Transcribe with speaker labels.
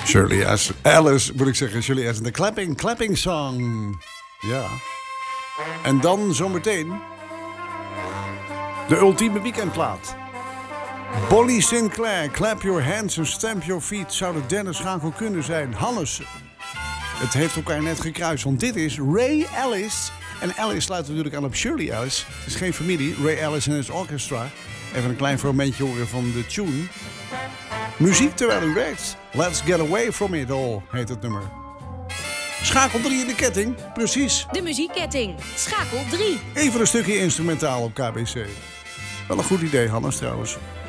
Speaker 1: Shirley Alice, moet ik zeggen. Shirley Alice, de clapping song. Ja. En dan zometeen de ultieme weekendplaat. Bonnie Sinclair, Clap Your Hands and Stamp Your Feet. Zou de derde schakel kunnen zijn. Hannes, het heeft elkaar net gekruist. Want dit is Ray Ellis. En Alice sluit natuurlijk aan op Shirley Alice. Het is geen familie. Ray Ellis en het orchestra. Even een klein fragmentje horen van de tune. Muziek terwijl u werkt. Let's get away from it all, heet het nummer. Schakel 3 in de ketting, precies.
Speaker 2: De muziekketting, schakel 3.
Speaker 1: Even een stukje instrumentaal op KBC. Wel een goed idee, Hannes, trouwens.